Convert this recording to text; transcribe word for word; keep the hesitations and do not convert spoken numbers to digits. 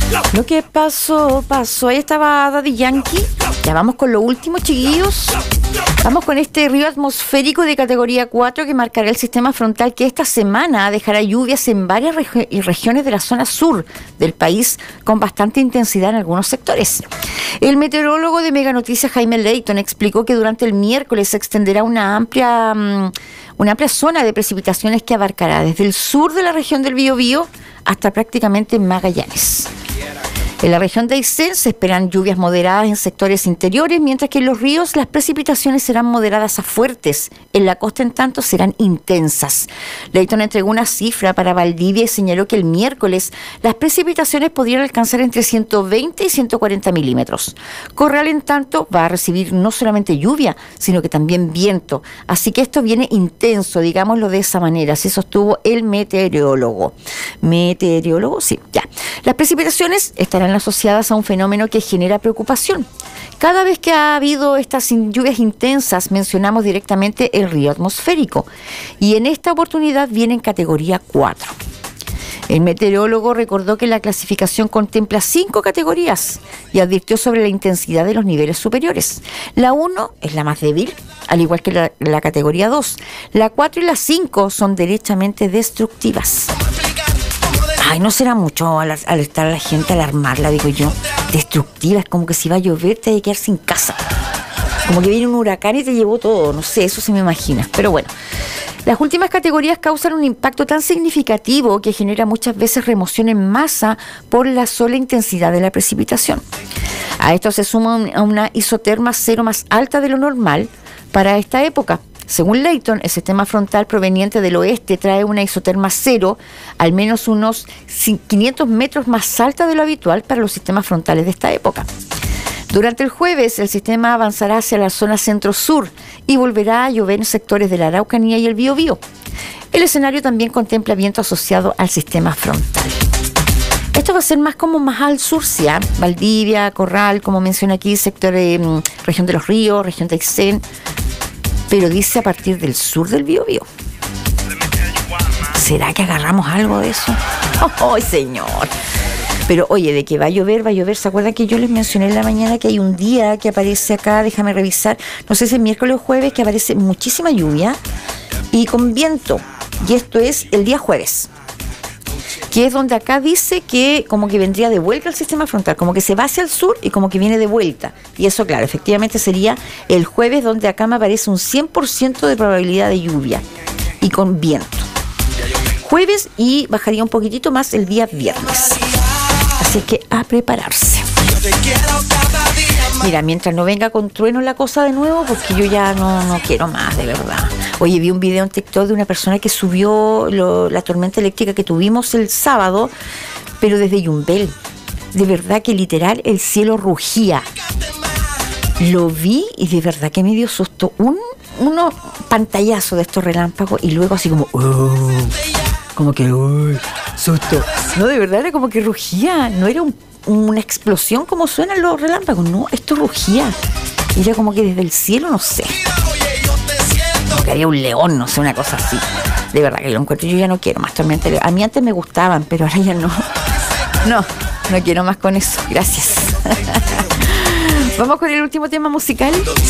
Lo que pasó, pasó. Ahí estaba Daddy Yankee. Ya vamos con lo último, chiquillos. Vamos con este río atmosférico de categoría cuatro que marcará el sistema frontal que esta semana dejará lluvias en varias regi- regiones de la zona sur del país con bastante intensidad en algunos sectores. El meteorólogo de Mega Noticias, Jaime Leighton, explicó que durante el miércoles se extenderá una amplia, um, una amplia zona de precipitaciones que abarcará desde el sur de la región del Biobío hasta prácticamente Magallanes. En la región de Aysén se esperan lluvias moderadas en sectores interiores, mientras que en los ríos las precipitaciones serán moderadas a fuertes. En la costa, en tanto, serán intensas. Leighton entregó una cifra para Valdivia y señaló que el miércoles las precipitaciones podrían alcanzar entre ciento veinte y ciento cuarenta milímetros. Corral, en tanto, va a recibir no solamente lluvia, sino que también viento. Así que esto viene intenso, digámoslo de esa manera. Así sostuvo el meteorólogo. ¿Meteorólogo? Sí, ya. Las precipitaciones estarán asociadas a un fenómeno que genera preocupación. Cada vez que ha habido estas lluvias intensas, mencionamos directamente el río atmosférico, y en esta oportunidad viene en categoría cuatro. El meteorólogo recordó que la clasificación contempla cinco categorías y advirtió sobre la intensidad de los niveles superiores. La uno es la más débil, al igual que la, la categoría dos. La cuatro y la cinco son derechamente destructivas. Ay, no será mucho al, al estar la gente alarmarla, digo yo. Destructivas, como que si va a llover te hay que quedar sin casa. Como que viene un huracán y te llevó todo, no sé, eso se me imagina. Pero bueno, las últimas categorías causan un impacto tan significativo que genera muchas veces remoción en masa por la sola intensidad de la precipitación. A esto se suma una isoterma cero más alta de lo normal para esta época. Según Leighton, el sistema frontal proveniente del oeste trae una isoterma cero, al menos unos quinientos metros más alta de lo habitual para los sistemas frontales de esta época. Durante el jueves, el sistema avanzará hacia la zona centro-sur y volverá a llover en sectores de la Araucanía y el Biobío. El escenario también contempla viento asociado al sistema frontal. Esto va a ser más como más al sur, ¿sí? Valdivia, Corral, como menciona aquí, sector de eh, región de los ríos, región de Aysén. Pero dice a partir del sur del Biobío. ¿Será que agarramos algo de eso? ¡Oh, oh, señor! Pero oye, de que va a llover, va a llover. ¿Se acuerdan que yo les mencioné en la mañana que hay un día que aparece acá? Déjame revisar. No sé si es miércoles o jueves, que aparece muchísima lluvia y con viento. Y esto es el día jueves, que es donde acá dice que como que vendría de vuelta el sistema frontal, como que se va hacia el sur y como que viene de vuelta. Y eso, claro, efectivamente sería el jueves, donde acá me aparece un cien por ciento de probabilidad de lluvia y con viento. Jueves, y bajaría un poquitito más el día viernes. Así que a prepararse. Mira, mientras no venga con trueno la cosa de nuevo, porque yo ya no, no quiero más, de verdad. Oye, vi un video en TikTok de una persona que subió lo, la tormenta eléctrica que tuvimos el sábado, pero desde Yumbel. De verdad que literal el cielo rugía. Lo vi y de verdad que me dio susto. Un unos pantallazos de estos relámpagos y luego así como... Oh, como que... Uy, susto. No, de verdad era como que rugía. No era un, una explosión como suenan los relámpagos. No, esto rugía. Era como que desde el cielo, no sé. Como que había un león, no sé, una cosa así. De verdad que lo encuentro. Yo ya no quiero más tormenta. A mí antes me gustaban, pero ahora ya no. No, no quiero más con eso. Gracias. Vamos con el último tema musical.